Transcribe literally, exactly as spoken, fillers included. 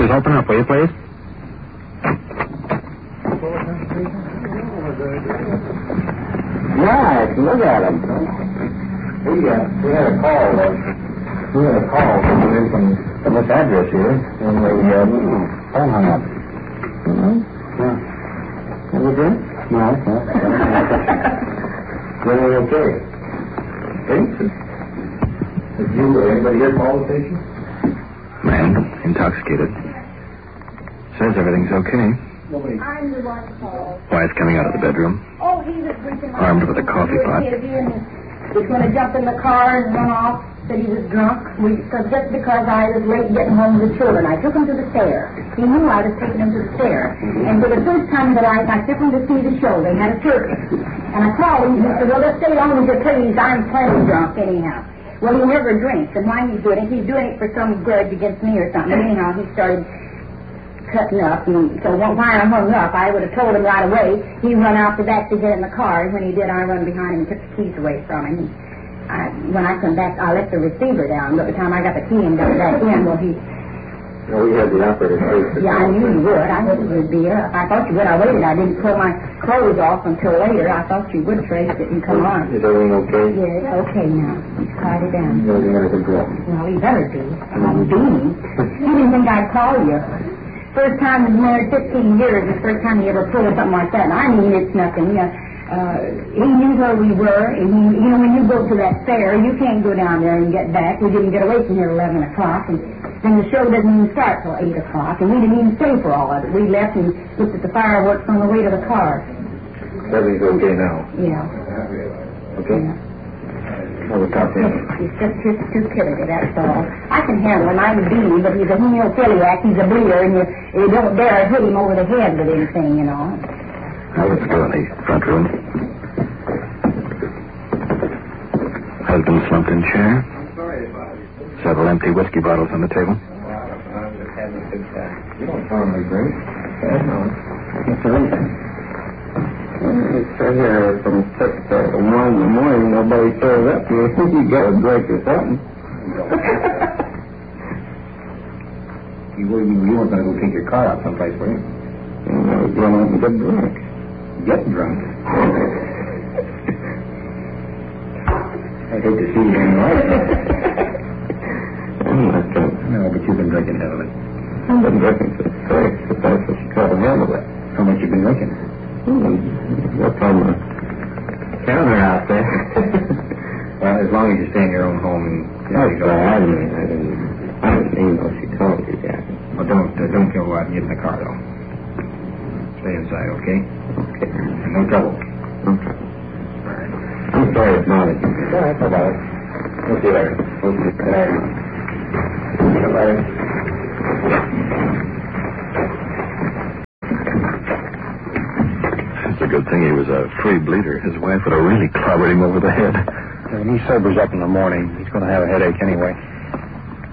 Sisters, open up, will you, please? Nice. Look at him. We, uh, we had a call. Uh, we had a call from, from, from this address here, and the uh, phone hung up. Mm-hmm. Yeah. Have a drink? No, no. Really okay. Thanks. Did you or anybody here call the station? Man, intoxicated. Says everything's okay. Nobody. I'm the one called. Wife's coming out of the bedroom. Oh, he was drinking. Armed with a coffee pot. He's going to jump in the car and run off. Said he was drunk. We, so just because I was late getting home with the children, I took him to the fair. He knew I was taking him to the fair. And for the first time in my life, I took him to see the show. They had a circus. And I called him. He said, well, let's stay home and get please. I'm plenty drunk anyhow. Well, he never drinks. And why he's doing it, he's doing it for some grudge against me or something. Anyhow, he started cutting up. And so while I hung up, I would have told him right away. He run out the back to get in the car. And when he did, I run behind him and took the keys away from him. I, when I come back, I left the receiver down. But by the time I got the key and got back in, well, he... Well, we had the operator trace. Yeah, I knew you would. I knew you would be up. I thought you would. I waited. I didn't pull my clothes off until later. I thought you would trace it and come on. Is everything okay? Yeah, it's okay now. He's quieted down. No, you never could go. Well, he better be. I'm beaming. You didn't think I'd call you. First time in married fifteen years, the first time he ever pulled something like that. And I mean, it's nothing. Uh, uh, he knew where we were, and he, you know, when you go to that fair, you can't go down there and get back. We didn't get away from here at eleven o'clock, and then the show doesn't even start till eight o'clock, and we didn't even stay for all of it. We left and looked at the fireworks on the way to the car. Everything's okay now. Yeah. Okay? Yeah. Well, we'll talk to him. He's just his stupidity, that's all. I can handle him. I'm a bean, but he's a hemophiliac. He's a bleeder, and you, you don't dare hit him over the head with anything, you know. Now let's go in the front room. Husband slumped in chair. Several empty whiskey bottles on the table. You don't normally drink. No. What's the reason? It's here from six to one in the morning. Nobody shows up. You think you got a drink or something? you, you weren't going to go take your car out someplace, were you? I was going out and get drunk. Get drunk? I hate to see you anymore. I'm not drunk. No, but you've been drinking heavily. I've been drinking since six, but that's what you call a handle it. How much you been drinking? Hmm, what's on the counter out there? Well, as long as you stay in your own home and... You know, you go I didn't, I didn't, I didn't mean what she told you, Jack. Well, don't, uh, don't go out and get in the car, though. Stay inside, okay? Okay. No trouble. No trouble. All right. I'm sorry it's bothered you. No, that's no bother. We'll see you later. We'll see you later. Bye-bye. It's a good thing he was a free bleeder. His wife would have really clobbered him over the head. When he sobers up in the morning, he's going to have a headache anyway.